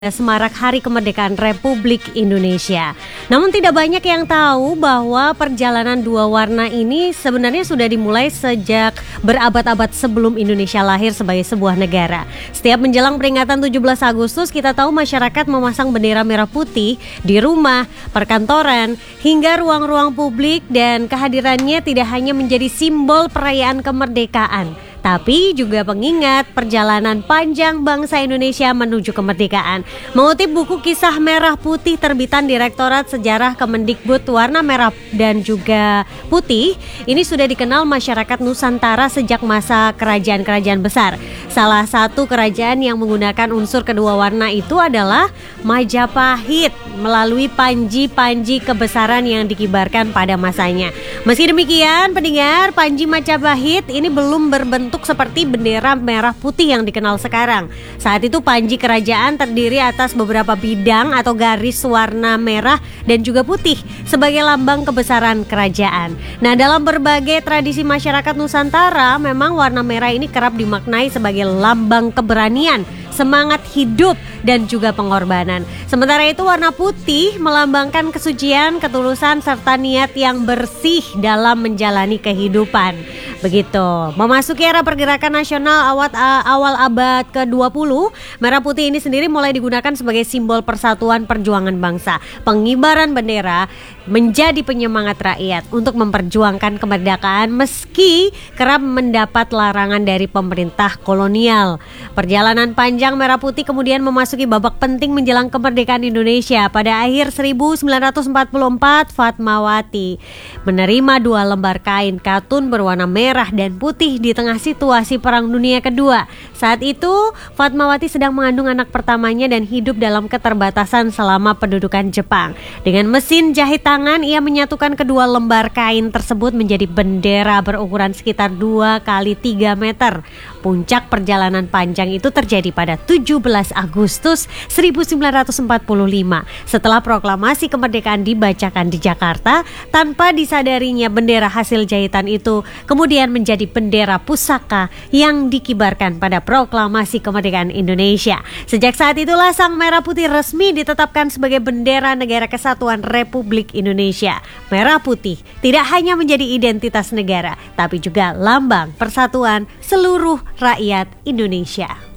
Semarak Hari Kemerdekaan Republik Indonesia. Namun tidak banyak yang tahu bahwa perjalanan dua warna ini sebenarnya sudah dimulai sejak berabad-abad sebelum Indonesia lahir sebagai sebuah negara. Setiap menjelang peringatan 17 Agustus, kita tahu masyarakat memasang bendera merah putih di rumah, perkantoran, hingga ruang-ruang publik, dan kehadirannya tidak hanya menjadi simbol perayaan kemerdekaan, tapi juga pengingat perjalanan panjang bangsa Indonesia menuju kemerdekaan. Mengutip buku Kisah Merah Putih terbitan Direktorat Sejarah Kemendikbud, warna merah dan juga putih ini sudah dikenal masyarakat Nusantara sejak masa kerajaan-kerajaan besar. Salah satu kerajaan yang menggunakan unsur kedua warna itu adalah Majapahit melalui panji-panji kebesaran yang dikibarkan pada masanya. Meski demikian, pendengar, panji Majapahit ini belum berbentuk seperti bendera merah putih yang dikenal sekarang. Saat itu panji kerajaan terdiri atas beberapa bidang atau garis warna merah dan juga putih sebagai lambang kebesaran kerajaan. Nah, dalam berbagai tradisi masyarakat Nusantara, memang warna merah ini kerap dimaknai sebagai lambang keberanian, semangat hidup, dan juga pengorbanan. Sementara itu warna putih melambangkan kesucian, ketulusan, serta niat yang bersih dalam menjalani kehidupan. Begitu. Memasuki era pergerakan nasional awal abad ke-20, merah putih ini sendiri mulai digunakan sebagai simbol persatuan perjuangan bangsa. Pengibaran bendera menjadi penyemangat rakyat untuk memperjuangkan kemerdekaan meski kerap mendapat larangan dari pemerintah kolonial. Perjalanan panjang merah putih kemudian memasuki babak penting menjelang kemerdekaan Indonesia. Pada akhir 1944, Fatmawati menerima 2 lembar kain katun berwarna merah dan putih di tengah situasi Perang Dunia Kedua. Saat itu, Fatmawati sedang mengandung anak pertamanya dan hidup dalam keterbatasan selama pendudukan Jepang. Dengan mesin jahit tangan, ia menyatukan kedua lembar kain tersebut menjadi bendera berukuran sekitar 2 kali 3 meter. Puncak perjalanan panjang itu terjadi pada 17 Agustus 1945 setelah proklamasi kemerdekaan dibacakan di Jakarta. Tanpa disadarinya, bendera hasil jahitan itu kemudian menjadi bendera pusaka yang dikibarkan pada proklamasi kemerdekaan Indonesia. Sejak saat itulah sang merah putih resmi ditetapkan sebagai bendera Negara Kesatuan Republik Indonesia. Merah putih tidak hanya menjadi identitas negara, tapi juga lambang persatuan seluruh rakyat Indonesia.